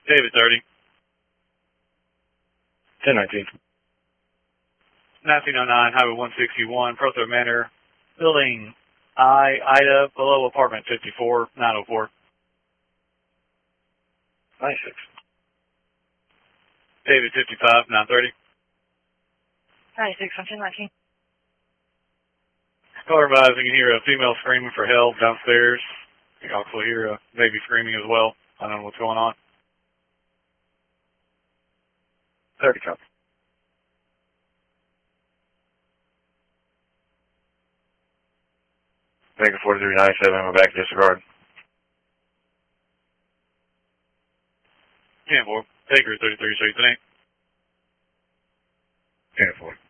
David 30. 1019. 1909, Highway 161, Prothero Manor, Building Ida, below apartment 54, 904. 96. David 55, 930. 96, 1019. Caller advising you can hear a female screaming for help downstairs. You can also hear a baby screaming as well. I don't know what's going on. 30 copy. Vega 4397, I'm back to disregard. 10-4. Taker 33, 33. 10-4.